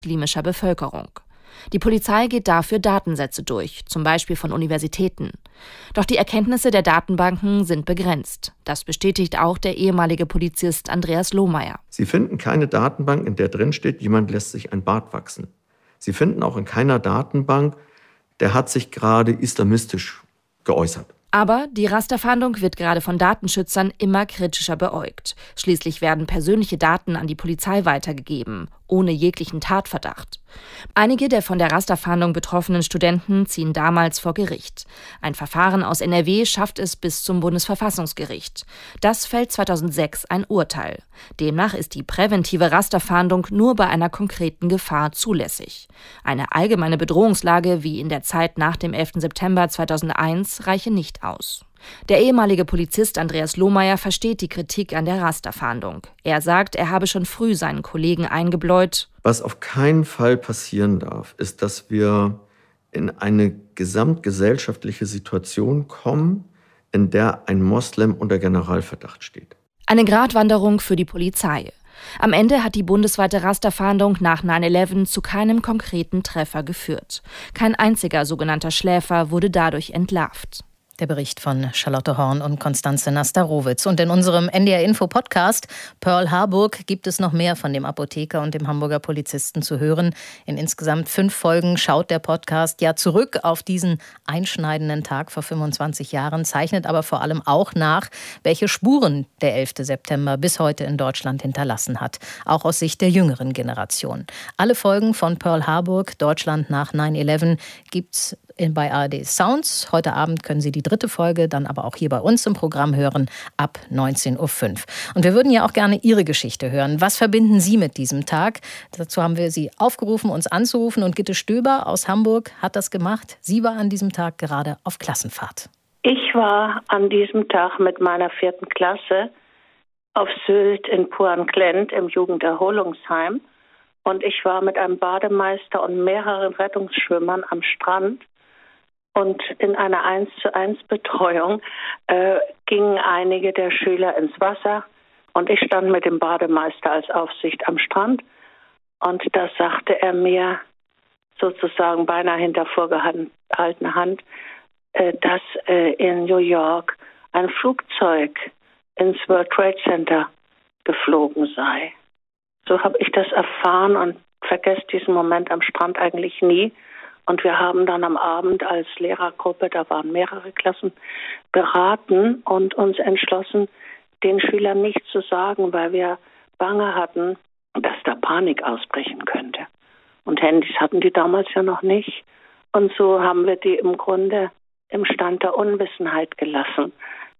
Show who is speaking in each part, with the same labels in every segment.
Speaker 1: muslimischer Bevölkerung. Die Polizei geht dafür Datensätze durch, zum Beispiel von Universitäten. Doch die Erkenntnisse der Datenbanken sind begrenzt. Das bestätigt auch der ehemalige Polizist Andreas Lohmeier.
Speaker 2: Sie finden keine Datenbank, in der drin steht, jemand lässt sich ein Bart wachsen. Sie finden auch in keiner Datenbank, der hat sich gerade islamistisch geäußert.
Speaker 1: Aber die Rasterfahndung wird gerade von Datenschützern immer kritischer beäugt. Schließlich werden persönliche Daten an die Polizei weitergegeben, ohne jeglichen Tatverdacht. Einige der von der Rasterfahndung betroffenen Studenten ziehen damals vor Gericht. Ein Verfahren aus NRW schafft es bis zum Bundesverfassungsgericht. Das fällt 2006 ein Urteil. Demnach ist die präventive Rasterfahndung nur bei einer konkreten Gefahr zulässig. Eine allgemeine Bedrohungslage wie in der Zeit nach dem 11. September 2001 reiche nicht aus. Der ehemalige Polizist Andreas Lohmeier versteht die Kritik an der Rasterfahndung. Er sagt, er habe schon früh seinen Kollegen eingebläut:
Speaker 2: Was auf keinen Fall passieren darf, ist, dass wir in eine gesamtgesellschaftliche Situation kommen, in der ein Moslem unter Generalverdacht steht.
Speaker 1: Eine Gratwanderung für die Polizei. Am Ende hat die bundesweite Rasterfahndung nach 9/11 zu keinem konkreten Treffer geführt. Kein einziger sogenannter Schläfer wurde dadurch entlarvt.
Speaker 3: Der Bericht von Charlotte Horn und Konstanze Nasterowitz. Und in unserem NDR-Info-Podcast Pearl Harburg gibt es noch mehr von dem Apotheker und dem Hamburger Polizisten zu hören. In insgesamt 5 Folgen schaut der Podcast ja zurück auf diesen einschneidenden Tag vor 25 Jahren, zeichnet aber vor allem auch nach, welche Spuren der 11. September bis heute in Deutschland hinterlassen hat. Auch aus Sicht der jüngeren Generation. Alle Folgen von Pearl Harburg, Deutschland nach 9/11, gibt's bei ARD Sounds. Heute Abend können Sie die 3. Folge dann aber auch hier bei uns im Programm hören, ab 19:05 Uhr. Und wir würden ja auch gerne Ihre Geschichte hören. Was verbinden Sie mit diesem Tag? Dazu haben wir Sie aufgerufen, uns anzurufen. Und Gitte Stöber aus Hamburg hat das gemacht. Sie war an diesem Tag gerade auf Klassenfahrt.
Speaker 4: Ich war an diesem Tag mit meiner 4. Klasse auf Sylt in Puan-Klent im Jugenderholungsheim. Und ich war mit einem Bademeister und mehreren Rettungsschwimmern am Strand. Und in einer 1:1 Betreuung gingen einige der Schüler ins Wasser. Und ich stand mit dem Bademeister als Aufsicht am Strand. Und da sagte er mir sozusagen beinahe hinter vorgehaltener Hand, dass in New York ein Flugzeug ins World Trade Center geflogen sei. So habe ich das erfahren und vergesse diesen Moment am Strand eigentlich nie. Und wir haben dann am Abend als Lehrergruppe, da waren mehrere Klassen, beraten und uns entschlossen, den Schülern nichts zu sagen, weil wir Bange hatten, dass da Panik ausbrechen könnte. Und Handys hatten die damals ja noch nicht. Und so haben wir die im Grunde im Stand der Unwissenheit gelassen.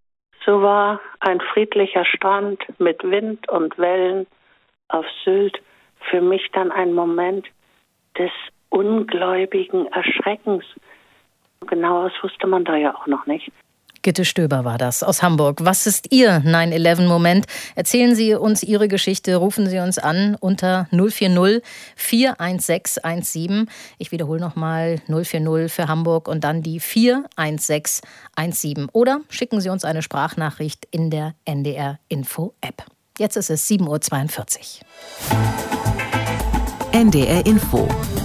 Speaker 4: So war ein friedlicher Strand mit Wind und Wellen auf Sylt für mich dann ein Moment des ungläubigen Erschreckens. Genaueres wusste man da ja auch noch nicht.
Speaker 3: Gitte Stöber war das aus Hamburg. Was ist Ihr 9/11-Moment? Erzählen Sie uns Ihre Geschichte, rufen Sie uns an unter 040 41617. Ich wiederhole nochmal 040 für Hamburg und dann die 41617. Oder schicken Sie uns eine Sprachnachricht in der NDR-Info-App. Jetzt ist es 7:42 Uhr.
Speaker 5: NDR Info.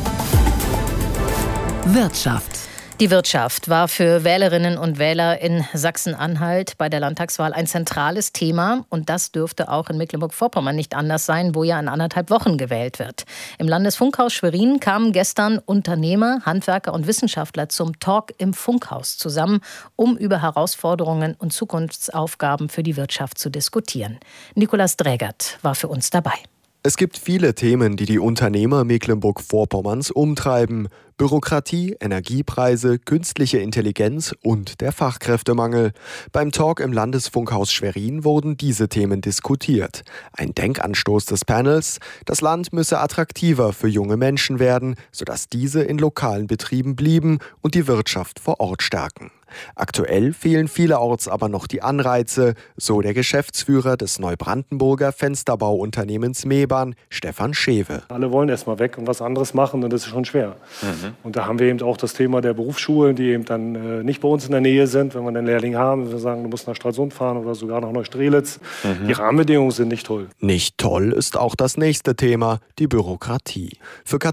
Speaker 5: Wirtschaft.
Speaker 3: Die Wirtschaft war für Wählerinnen und Wähler in Sachsen-Anhalt bei der Landtagswahl ein zentrales Thema. Und das dürfte auch in Mecklenburg-Vorpommern nicht anders sein, wo ja in 1,5 Wochen gewählt wird. Im Landesfunkhaus Schwerin kamen gestern Unternehmer, Handwerker und Wissenschaftler zum Talk im Funkhaus zusammen, um über Herausforderungen und Zukunftsaufgaben für die Wirtschaft zu diskutieren. Nikolaus Drägert war für uns dabei.
Speaker 6: Es gibt viele Themen, die die Unternehmer Mecklenburg-Vorpommerns umtreiben. Bürokratie, Energiepreise, künstliche Intelligenz und der Fachkräftemangel. Beim Talk im Landesfunkhaus Schwerin wurden diese Themen diskutiert. Ein Denkanstoß des Panels: Das Land müsse attraktiver für junge Menschen werden, sodass diese in lokalen Betrieben blieben und die Wirtschaft vor Ort stärken. Aktuell fehlen vielerorts aber noch die Anreize, so der Geschäftsführer des Neubrandenburger Fensterbauunternehmens Mebahn, Stefan Schewe.
Speaker 7: Alle wollen erst mal weg und was anderes machen und das ist schon schwer. Und da haben wir eben auch das Thema der Berufsschulen, die eben dann nicht bei uns in der Nähe sind. Wenn wir einen Lehrling haben, wenn wir sagen, du musst nach Stralsund fahren oder sogar nach Neustrelitz. Die Rahmenbedingungen sind nicht toll.
Speaker 6: Nicht toll ist auch das nächste Thema, die Bürokratie. Für